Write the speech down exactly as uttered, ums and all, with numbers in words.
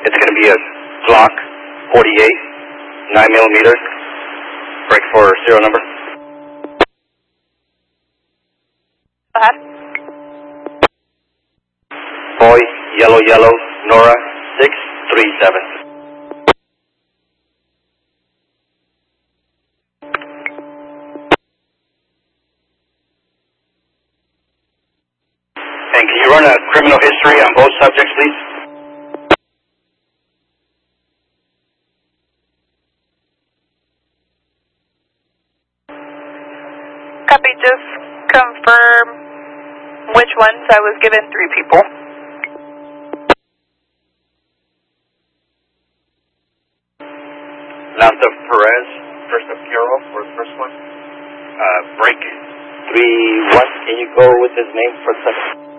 It's going to be a Glock forty-eight, nine millimeter. Break for serial number. Go ahead. Boy, yellow, yellow, Nora, six three seven. And can you run a criminal history on both subjects, please? Copy, just confirm which ones. I was given three people. Lanta Perez, first of Bureau for the first one. Uh, break three one. Can you go with his name for the second?